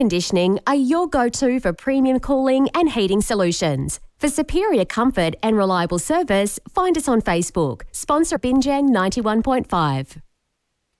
Conditioning are your go-to for premium cooling and heating solutions. For superior comfort and reliable service, find us on Facebook. Sponsor Binjang 91.5.